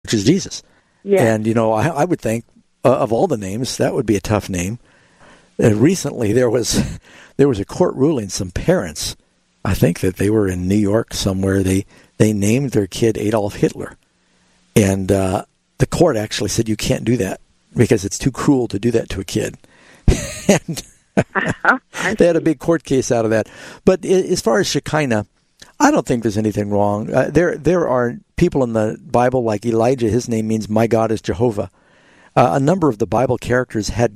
which is Jesus. Yeah. And, I would think of all the names, that would be a tough name. Recently, there was a court ruling. Some parents, I think that they were in New York somewhere, they named their kid Adolf Hitler. And the court actually said you can't do that because it's too cruel to do that to a kid. And they had a big court case out of that. But as far as Shekinah, I don't think there's anything wrong. There are people in the Bible like Elijah. His name means "My God is Jehovah." A number of the Bible characters had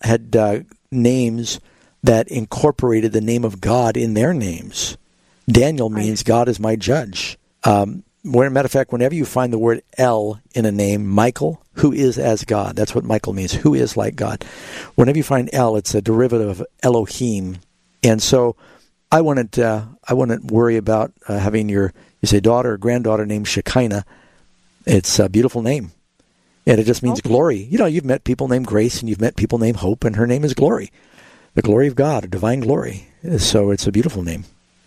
names that incorporated the name of God in their names. Daniel means God is my judge. Matter of fact, whenever you find the word El in a name, Michael, who is as God, that's what Michael means, who is like God. Whenever you find El, it's a derivative of Elohim. And so I wouldn't worry about having you say daughter or granddaughter named Shekinah. It's a beautiful name. And it just means glory. You've met people named Grace and you've met people named Hope, and her name is Glory. The glory of God, a divine glory. So it's a beautiful name.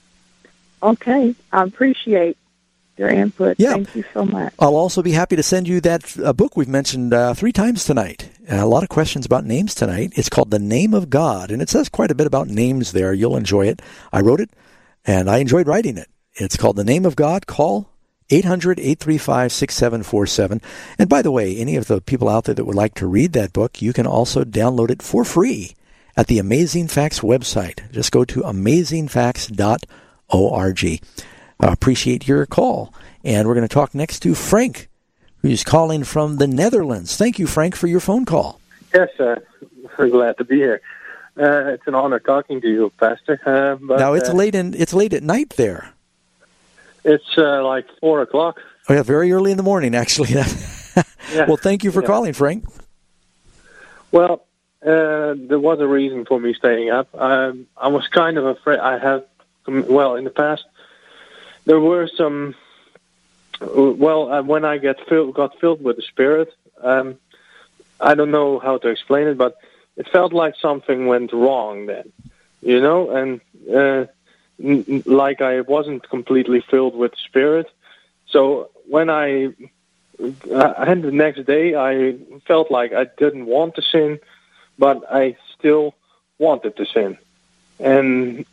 Okay. I appreciate your input. Yeah. Thank you so much. I'll also be happy to send you that book we've mentioned 3 times tonight. A lot of questions about names tonight. It's called The Name of God, and it says quite a bit about names there. You'll enjoy it. I wrote it, and I enjoyed writing it. It's called The Name of God. Call 800-835-6747. And by the way, any of the people out there that would like to read that book, you can also download it for free at the Amazing Facts website. Just go to amazingfacts.org. Appreciate your call. And we're going to talk next to Frank, who's calling from the Netherlands. Thank you, Frank, for your phone call. Yes, we're glad to be here. It's an honor talking to you, Pastor. But now it's late at night there. It's like 4 o'clock. Oh yeah, very early in the morning, actually. Yeah. Well, thank you for calling, Frank. Well, there was a reason for me staying up. I was kind of afraid. In the past, there were some. When I got filled with the Spirit, I don't know how to explain it, but it felt like something went wrong then, and like I wasn't completely filled with the Spirit. So when and the next day, I felt like I didn't want to sin, but I still wanted to sin, and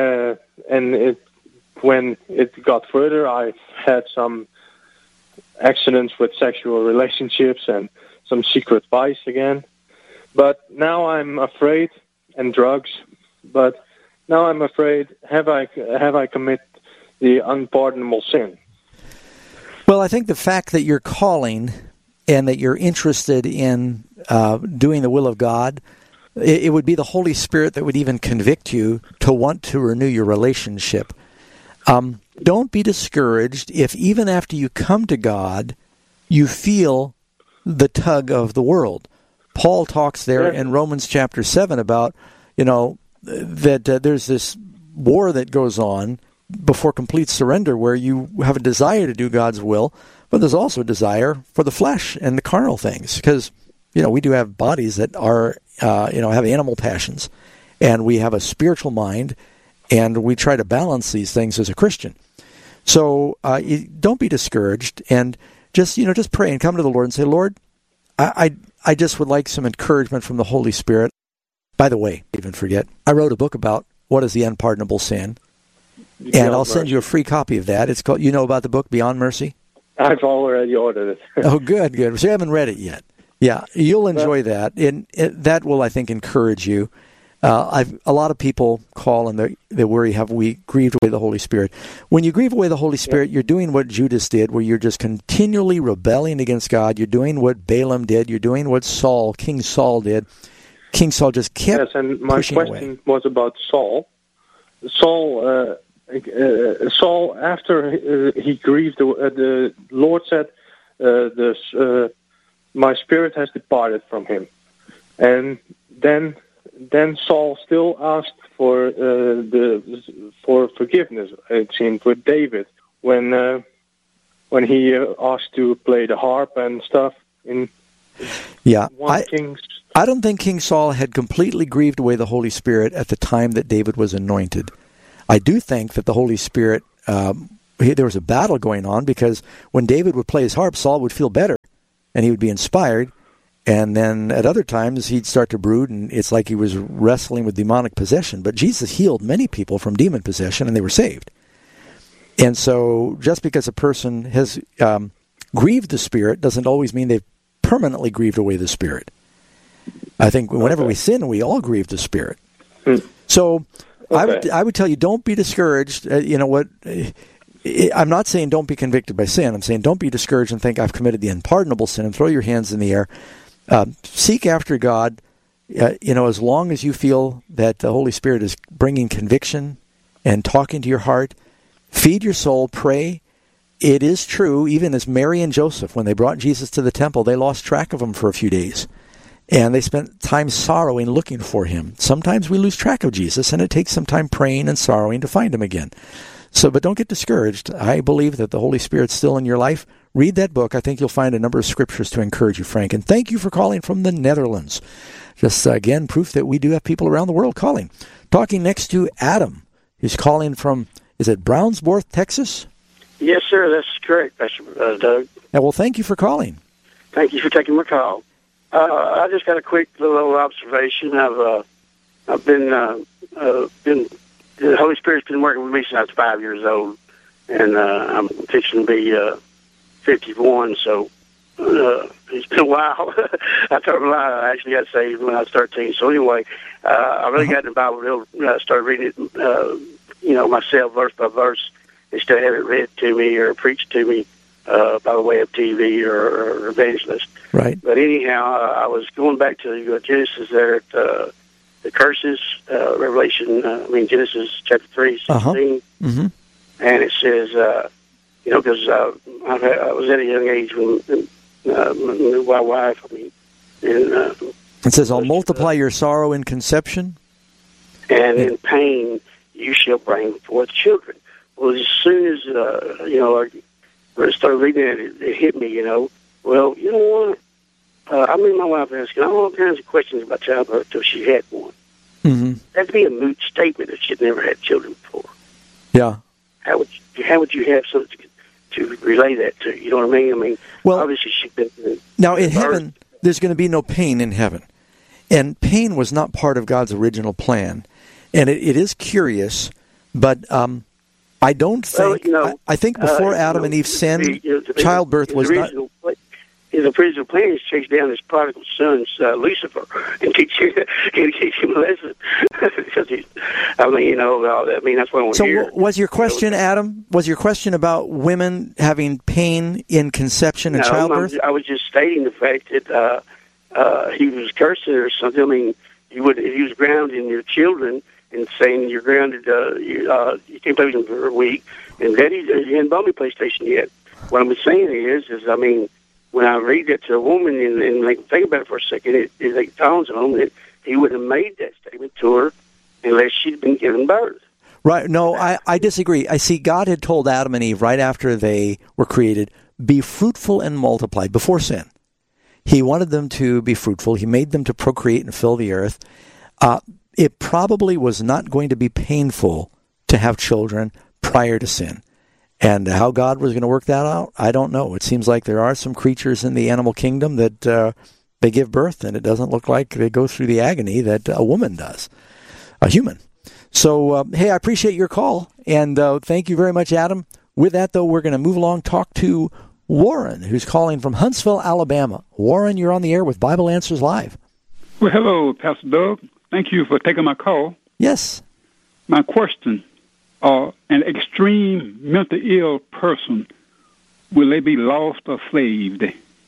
when it got further, I had some accidents with sexual relationships and some secret vice again. But now I'm afraid, and drugs. But now I'm afraid. Have I committed the unpardonable sin? Well, I think the fact that you're calling and that you're interested in doing the will of God, it would be the Holy Spirit that would even convict you to want to renew your relationship. Don't be discouraged if even after you come to God, you feel the tug of the world. Paul talks there in Romans chapter 7 about, that there's this war that goes on before complete surrender where you have a desire to do God's will, but there's also a desire for the flesh and the carnal things because, we do have bodies that are, have animal passions, and we have a spiritual mind, and we try to balance these things as a Christian. So don't be discouraged, and just pray and come to the Lord and say, Lord, I just would like some encouragement from the Holy Spirit. By the way, even forget, I wrote a book about what is the unpardonable sin, and I'll send you a free copy of that. It's called, about the book Beyond Mercy? I've already ordered it. Oh, good. So you haven't read it yet. Yeah, you'll enjoy that, and that will, I think, encourage you. A lot of people call and they worry, have we grieved away the Holy Spirit? When you grieve away the Holy Spirit, you're doing what Judas did, where you're just continually rebelling against God. You're doing what Balaam did. You're doing what King Saul did. King Saul just kept pushing away. Yes, and my question was about Saul. Saul, after he grieved, the Lord said, my spirit has departed from him. And then Saul still asked for forgiveness. It seemed with David when he asked to play the harp and stuff in Kings. I don't think King Saul had completely grieved away the Holy Spirit at the time that David was anointed. I do think that the Holy Spirit, there was a battle going on because when David would play his harp, Saul would feel better. and he would be inspired. And then at other times, he'd start to brood, and it's like he was wrestling with demonic possession. But Jesus healed many people from demon possession, and they were saved. And so just because a person has grieved the Spirit doesn't always mean they've permanently grieved away the Spirit. I think whenever we sin, we all grieve the Spirit. So I would tell you, don't be discouraged. You know what? I'm not saying don't be convicted by sin. I'm saying don't be discouraged and think I've committed the unpardonable sin and throw your hands in the air. Seek after God, as long as you feel that the Holy Spirit is bringing conviction and talking to your heart. Feed your soul, pray. It is true, even as Mary and Joseph, when they brought Jesus to the temple, they lost track of him for a few days. And they spent time sorrowing, looking for him. Sometimes we lose track of Jesus, and it takes some time praying and sorrowing to find him again. But don't get discouraged. I believe that the Holy Spirit's still in your life. Read that book. I think you'll find a number of scriptures to encourage you, Frank. And thank you for calling from the Netherlands. Just, again, proof that we do have people around the world calling. Talking next to Adam, who's calling from, is it Brownsworth, Texas? Yes, sir. That's correct, Pastor Doug. Well, thank you for calling. Thank you for taking my call. I just got a quick little observation. I've been the Holy Spirit's been working with me since I was 5 years old, and I'm fixing to be 51. So it's been a while. I told a lie. I actually got saved when I was 13. So anyway, I really got in the Bible. Started reading it, myself verse by verse, instead of having it read to me or preached to me by the way of TV or evangelist. Right. But anyhow, I was going back to Genesis there at the curses, Genesis chapter 3, 16. Mm-hmm. And it says, because I was at a young age when my wife, it says, I'll multiply your sorrow in conception. And in pain you shall bring forth children. Well, as soon as, I started reading it hit me, Well, you know what? My wife asking all kinds of questions about childbirth till she had one. Mm-hmm. That'd be a moot statement if she'd never had children before. Yeah. How would you have something to relay that to? You know what I mean? Well, obviously she'd been... Now, in heaven, there's going to be no pain in heaven. And pain was not part of God's original plan. And it is curious, but I don't think... I think before Adam and Eve sinned, childbirth was not... His original plan is to chase down his prodigal son, Lucifer, and teach him a lesson. Because that's what I want to hear. So was your question, Adam, about women having pain in conception and childbirth? I was just stating the fact that he was cursing or something. If he was grounding your children and saying you're grounded, you can't play with them for a week, and Daddy, you hadn't bought me a PlayStation yet. What I'm saying is when I read that to a woman and think about it for a second, it dawns on them that he wouldn't have made that statement to her unless she'd been given birth. Right. No, I disagree. I see God had told Adam and Eve right after they were created, be fruitful and multiply before sin. He wanted them to be fruitful. He made them to procreate and fill the earth. It probably was not going to be painful to have children prior to sin. And how God was going to work that out, I don't know. It seems like there are some creatures in the animal kingdom that they give birth, and it doesn't look like they go through the agony that a woman does, a human. So, hey, I appreciate your call, and thank you very much, Adam. With that, though, we're going to move along, talk to Warren, who's calling from Huntsville, Alabama. Warren, you're on the air with Bible Answers Live. Well, hello, Pastor Doug. Thank you for taking my call. Yes. My question. An extreme mentally ill person, will they be lost or saved?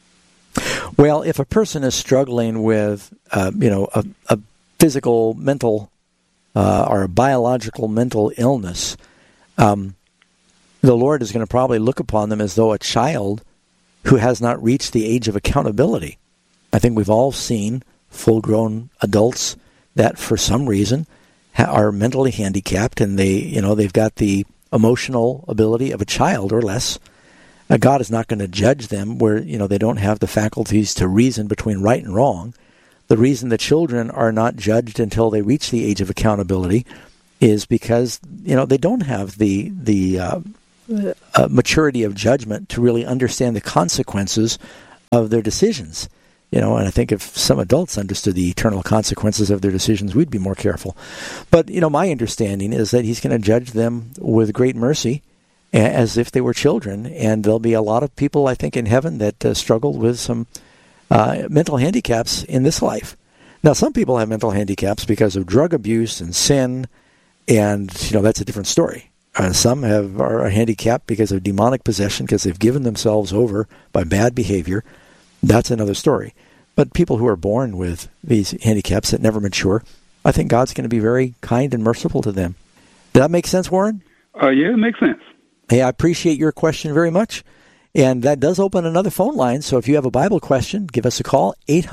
Well, if a person is struggling with, a physical, mental, or a biological mental illness, the Lord is going to probably look upon them as though a child who has not reached the age of accountability. I think we've all seen full-grown adults that, for some reason, are mentally handicapped, and they've got the emotional ability of a child or less. God is not going to judge them where they don't have the faculties to reason between right and wrong. The reason that children are not judged until they reach the age of accountability is because they don't have the maturity of judgment to really understand the consequences of their decisions. And I think if some adults understood the eternal consequences of their decisions, we'd be more careful. But, my understanding is that he's going to judge them with great mercy as if they were children. And there'll be a lot of people, I think, in heaven that struggle with some mental handicaps in this life. Now, some people have mental handicaps because of drug abuse and sin, and, that's a different story. Some are handicapped because of demonic possession, because they've given themselves over by bad behavior. That's another story. But people who are born with these handicaps that never mature, I think God's going to be very kind and merciful to them. Does that make sense, Warren? Yeah, it makes sense. Hey, I appreciate your question very much. And that does open another phone line. So if you have a Bible question, give us a call,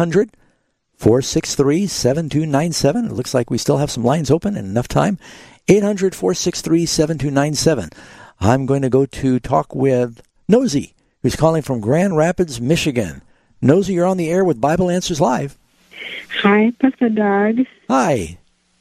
800-463-7297. It looks like we still have some lines open and enough time. 800-463-7297. I'm going to go to talk with Nosy, who's calling from Grand Rapids, Michigan. Nosy, you're on the air with Bible Answers Live. Hi, Pastor Doug. Hi.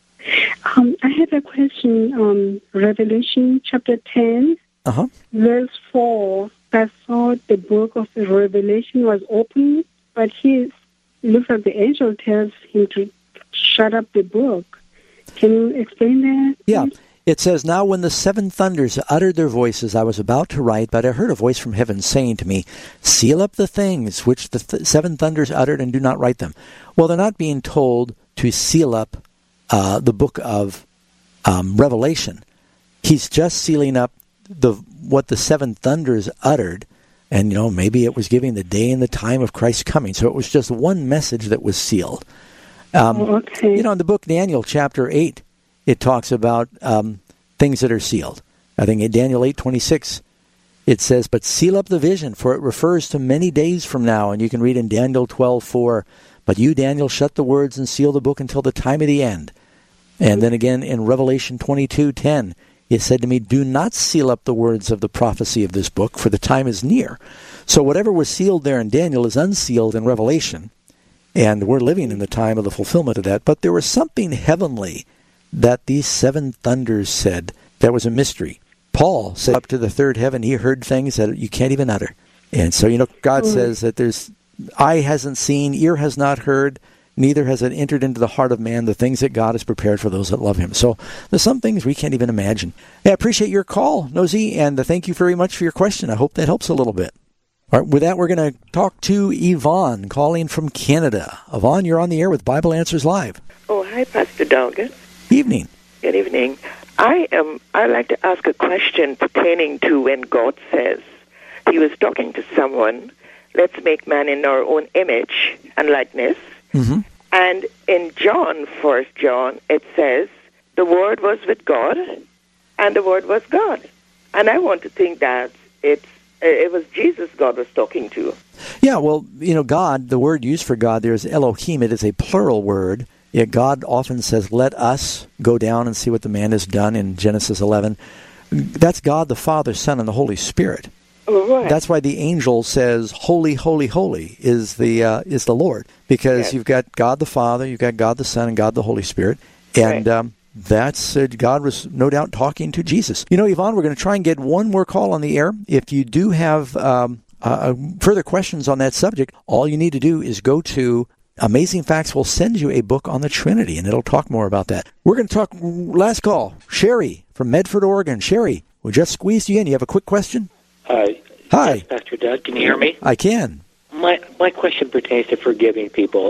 I have a question on Revelation chapter 10, verse 4. I thought the book of the Revelation was open, but he looks like the angel tells him to shut up the book. Can you explain that? Yeah. It says, "Now when the seven thunders uttered their voices, I was about to write, but I heard a voice from heaven saying to me, seal up the things which the seven thunders uttered and do not write them." Well, they're not being told to seal up the book of Revelation. He's just sealing up what the seven thunders uttered, and maybe it was giving the day and the time of Christ's coming. So it was just one message that was sealed. Okay. In the book Daniel chapter 8, it talks about things that are sealed. I think in Daniel 8:26, it says, "But seal up the vision, for it refers to many days from now." And you can read in Daniel 12:4, "But you, Daniel, shut the words and seal the book until the time of the end." And then again in Revelation 22:10, it said to me, "Do not seal up the words of the prophecy of this book, for the time is near." So whatever was sealed there in Daniel is unsealed in Revelation. And we're living in the time of the fulfillment of that. But there was something heavenly that these seven thunders said that was a mystery. Paul said up to the third heaven, he heard things that you can't even utter. And so, God says that there's eye hasn't seen, ear has not heard, neither has it entered into the heart of man the things that God has prepared for those that love him. So there's some things we can't even imagine. I appreciate your call, Nosy, and thank you very much for your question. I hope that helps a little bit. All right, with that, we're going to talk to Yvonne, calling from Canada. Yvonne, you're on the air with Bible Answers Live. Oh, hi, Pastor Doug. Evening. Good evening. I'd like to ask a question pertaining to when God says he was talking to someone, let's make man in our own image and likeness. Mm-hmm. And in John, 1 John, it says, the Word was with God, and the Word was God. And I want to think that it was Jesus God was talking to. Yeah, well, God, the word used for God there is Elohim. It is a plural word. Yet God often says, let us go down and see what the man has done in Genesis 11. That's God, the Father, Son, and the Holy Spirit. Oh, right. That's why the angel says, "Holy, holy, holy is the Lord," because you've got God the Father, you've got God the Son, and God the Holy Spirit, and that's God was no doubt talking to Jesus. Yvonne, we're going to try and get one more call on the air. If you do have further questions on that subject, all you need to do is go to Amazing Facts. Will send you a book on the Trinity, and it'll talk more about that. We're going to talk last call. Sherry from Medford, Oregon. Sherry, we just squeezed you in. You have a quick question? Hi. Hi. Yes, Pastor Doug. Can you hear me? I can. My question pertains to forgiving people.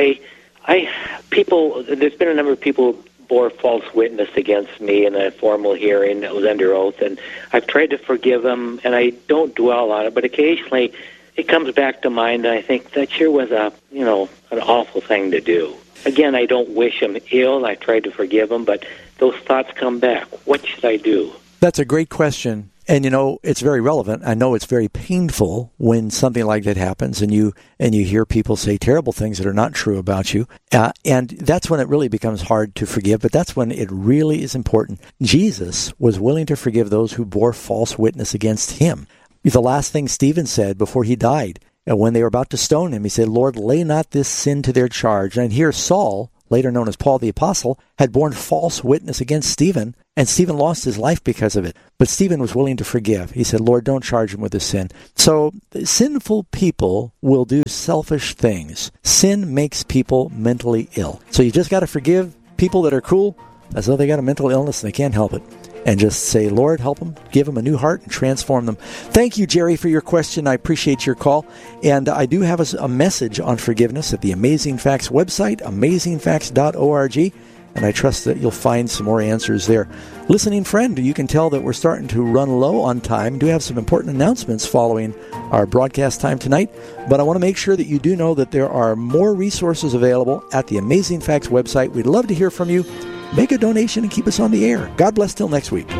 There's been a number of people who bore false witness against me in a formal hearing that was under oath, and I've tried to forgive them, and I don't dwell on it, but occasionally it comes back to mind, and I think that sure was an awful thing to do. Again, I don't wish them ill. I tried to forgive them, but those thoughts come back. What should I do? That's a great question. And, it's very relevant. I know it's very painful when something like that happens and you hear people say terrible things that are not true about you. And that's when it really becomes hard to forgive, but that's when it really is important. Jesus was willing to forgive those who bore false witness against him. The last thing Stephen said before he died, when they were about to stone him, he said, "Lord, lay not this sin to their charge." And here Saul, later known as Paul the Apostle, had borne false witness against Stephen, And Stephen lost his life because of it. But Stephen was willing to forgive. He said, Lord, don't charge him with the sin. So sinful people will do selfish things. Sin makes people mentally ill. So you just got to forgive people that are cruel as though they got a mental illness and they can't help it. And just say, Lord, help them, give them a new heart, and transform them. Thank you, Jerry, for your question. I appreciate your call. And I do have a message on forgiveness at the Amazing Facts website, amazingfacts.org. And I trust that you'll find some more answers there. Listening friend, you can tell that we're starting to run low on time. We do have some important announcements following our broadcast time tonight. But I want to make sure that you do know that there are more resources available at the Amazing Facts website. We'd love to hear from you. Make a donation and keep us on the air. God bless till next week.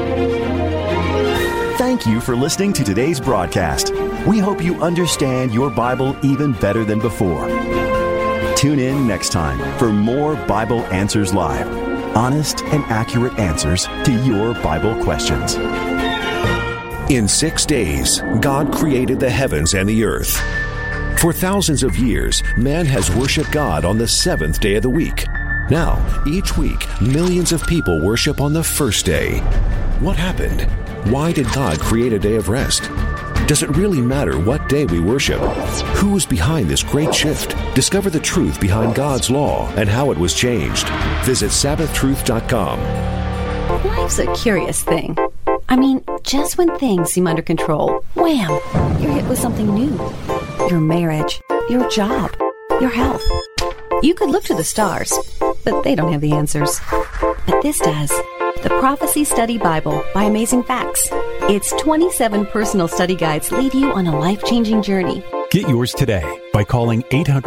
Thank you for listening to today's broadcast. We hope you understand your Bible even better than before. Tune in next time for more Bible Answers Live. Honest and accurate answers to your Bible questions. In 6 days, God created the heavens and the earth. For thousands of years, man has worshiped God on the seventh day of the week. Now, each week, millions of people worship on the first day. What happened? Why did God create a day of rest? Does it really matter what day we worship? Who is behind this great shift? Discover the truth behind God's law and how it was changed. Visit SabbathTruth.com. Life's a curious thing. I mean, just when things seem under control, wham, you're hit with something new. Your marriage, your job, your health. You could look to the stars, but they don't have the answers. But this does. The Prophecy Study Bible by Amazing Facts. Its 27 personal study guides lead you on a life-changing journey. Get yours today by calling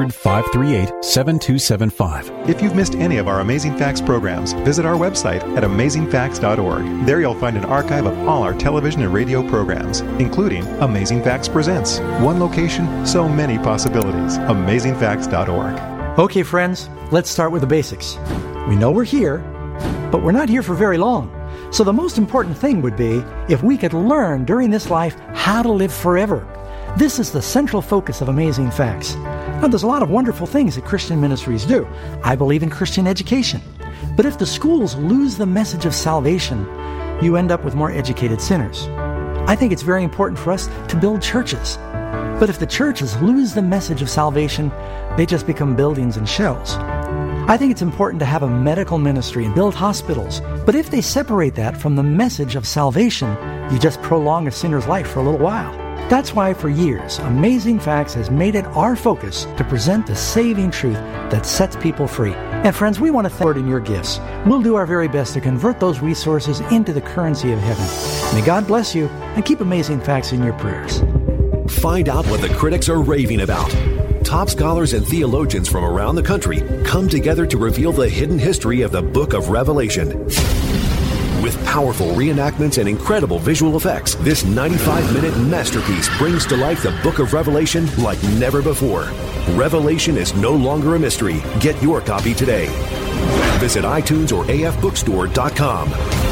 800-538-7275. If you've missed any of our Amazing Facts programs, visit our website at amazingfacts.org. There you'll find an archive of all our television and radio programs, including Amazing Facts Presents. One location, so many possibilities. amazingfacts.org. Okay, friends, let's start with the basics. We know we're here, but we're not here for very long. So the most important thing would be if we could learn during this life how to live forever. This is the central focus of Amazing Facts. Now, there's a lot of wonderful things that Christian ministries do. I believe in Christian education. But if the schools lose the message of salvation, you end up with more educated sinners. I think it's very important for us to build churches. But if the churches lose the message of salvation, they just become buildings and shells. I think it's important to have a medical ministry and build hospitals. But if they separate that from the message of salvation, you just prolong a sinner's life for a little while. That's why for years, Amazing Facts has made it our focus to present the saving truth that sets people free. And friends, we want to thank you in your gifts. We'll do our very best to convert those resources into the currency of heaven. May God bless you and keep Amazing Facts in your prayers. Find out what the critics are raving about. Top scholars and theologians from around the country come together to reveal the hidden history of the book of Revelation. With powerful reenactments and incredible visual effects, this 95-minute masterpiece brings to life the book of Revelation like never before. Revelation is no longer a mystery. Get your copy today. Visit iTunes or afbookstore.com.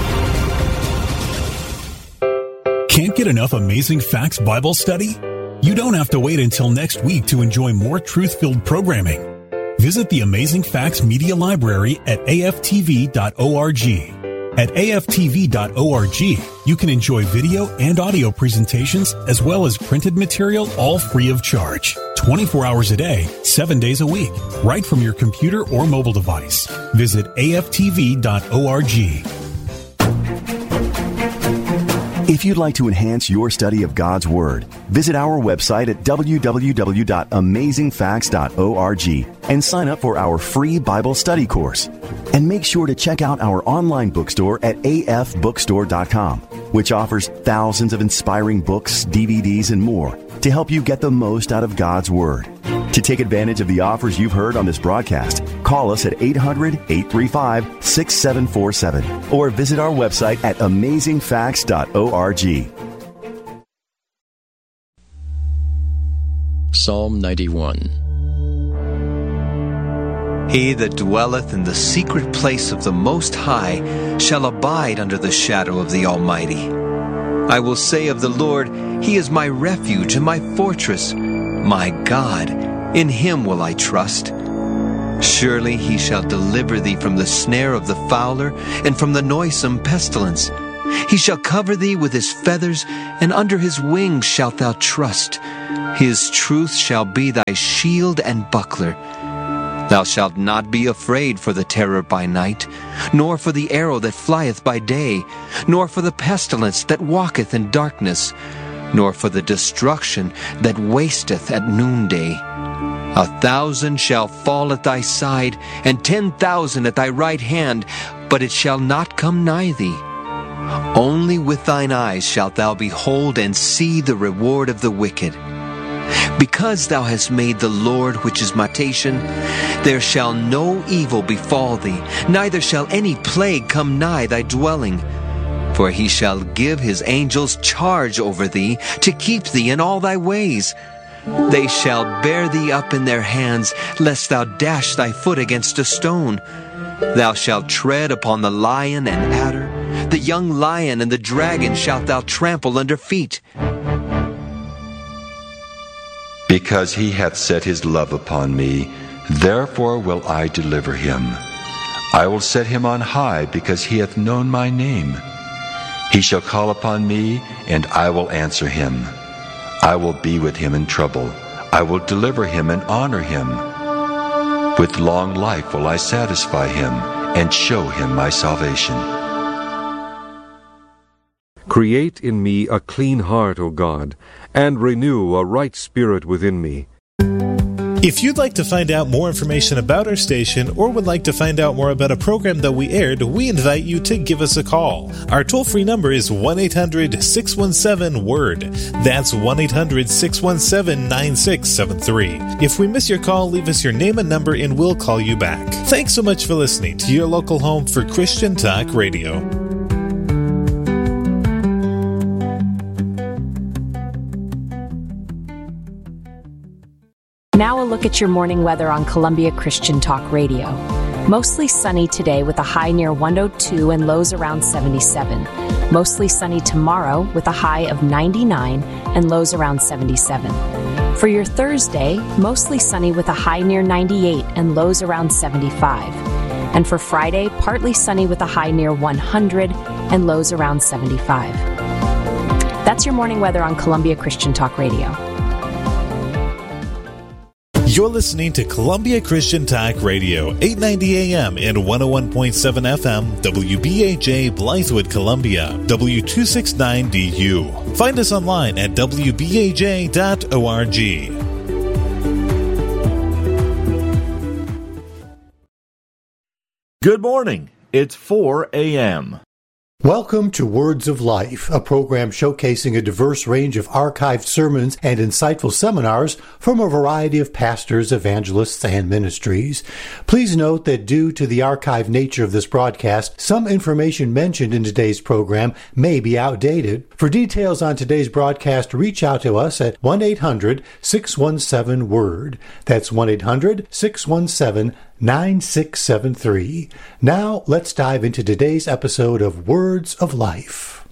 Can't get enough Amazing Facts Bible study? You don't have to wait until next week to enjoy more truth-filled programming. Visit the Amazing Facts Media Library at aftv.org. At aftv.org, you can enjoy video and audio presentations as well as printed material, all free of charge. 24 hours a day, 7 days a week, right from your computer or mobile device. Visit aftv.org. If you'd like to enhance your study of God's Word, visit our website at www.amazingfacts.org and sign up for our free Bible study course. And make sure to check out our online bookstore at afbookstore.com, which offers thousands of inspiring books, DVDs, and more to help you get the most out of God's Word. To take advantage of the offers you've heard on this broadcast, call us at 800-835-6747 or visit our website at amazingfacts.org. Psalm 91. He that dwelleth in the secret place of the Most High shall abide under the shadow of the Almighty. I will say of the Lord, He is my refuge and my fortress. My God, in Him will I trust. Surely he shall deliver thee from the snare of the fowler, and from the noisome pestilence. He shall cover thee with his feathers, and under his wings shalt thou trust. His truth shall be thy shield and buckler. Thou shalt not be afraid for the terror by night, nor for the arrow that flieth by day, nor for the pestilence that walketh in darkness, nor for the destruction that wasteth at noonday. 1,000 shall fall at thy side, and 10,000 at thy right hand, but it shall not come nigh thee. Only with thine eyes shalt thou behold and see the reward of the wicked. Because thou hast made the Lord, which is my habitation, there shall no evil befall thee, neither shall any plague come nigh thy dwelling. For he shall give his angels charge over thee, to keep thee in all thy ways. They shall bear thee up in their hands, lest thou dash thy foot against a stone. Thou shalt tread upon the lion and adder, the young lion and the dragon shalt thou trample under feet. Because he hath set his love upon me, therefore will I deliver him. I will set him on high, because he hath known my name. He shall call upon me, and I will answer him. I will be with him in trouble. I will deliver him and honor him. With long life will I satisfy him, and show him my salvation. Create in me a clean heart, O God, and renew a right spirit within me. If you'd like to find out more information about our station or would like to find out more about a program that we aired, we invite you to give us a call. Our toll-free number is 1-800-617-WORD. That's 1-800-617-9673. If we miss your call, leave us your name and number and we'll call you back. Thanks so much for listening to your local home for Christian Talk Radio. Now a look at your morning weather on Columbia Christian Talk Radio. Mostly sunny today with a high near 102 and lows around 77. Mostly sunny tomorrow with a high of 99 and lows around 77. For your Thursday, mostly sunny with a high near 98 and lows around 75. And for Friday, partly sunny with a high near 100 and lows around 75. That's your morning weather on Columbia Christian Talk Radio. You're listening to Columbia Christian Talk Radio, 890 AM and 101.7 FM, WBAJ Blythewood, Columbia, W269DU. Find us online at WBAJ.org. Good morning. It's 4 a.m. Welcome to Words of Life, a program showcasing a diverse range of archived sermons and insightful seminars from a variety of pastors, evangelists, and ministries. Please note that due to the archived nature of this broadcast, some information mentioned in today's program may be outdated. For details on today's broadcast, reach out to us at 1-800-617-WORD. That's 1-800-617-9673. Now, let's dive into today's episode of Words of Life.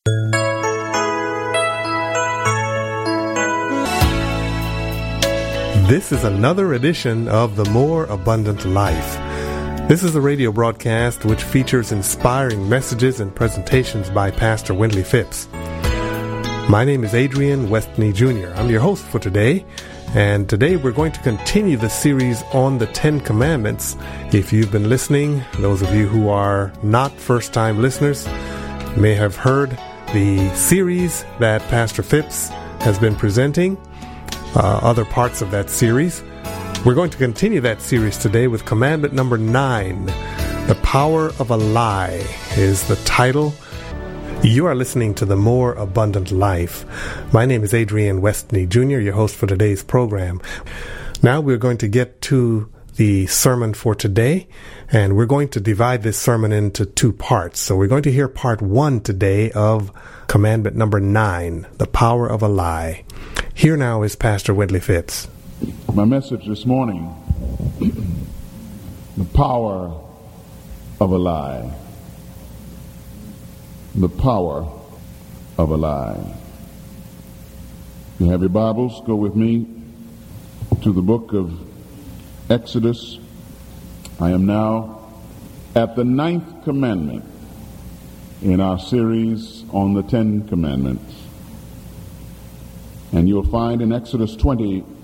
This is another edition of The More Abundant Life. This is a radio broadcast which features inspiring messages and presentations by Pastor Wendley Phipps. My name is Adrian Westney Jr. I'm your host for today. And today we're going to continue the series on the Ten Commandments. If you've been listening, those of you who are not first-time listeners may have heard the series that Pastor Phipps has been presenting, other parts of that series. We're going to continue that series today with commandment number 9. The Power of a Lie is the title. You are listening to The More Abundant Life. My name is Adrian Westney Jr., your host for today's program. Now we're going to get to the sermon for today, and we're going to divide this sermon into two parts. So we're going to hear part 1 today of commandment number 9, the power of a lie. Here now is Pastor Wendley Phipps. My message this morning, the power of a lie. The power of a lie. If you have your Bibles, go with me to the book of Exodus, I am now at the 9th commandment in our series on the 10 Commandments. And you'll find in Exodus 20